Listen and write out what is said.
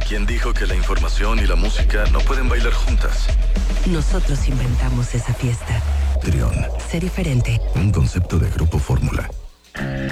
¿Quién dijo que la información y la música no pueden bailar juntas? Nosotros inventamos esa fiesta. Trión, Sé diferente. un concepto de Grupo Fórmula.